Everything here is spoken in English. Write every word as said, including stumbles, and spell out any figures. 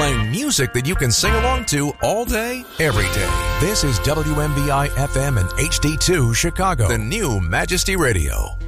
playing music that you can sing along to all day, every day. This is W M B I F M and H D two Chicago, the new Majesty Radio.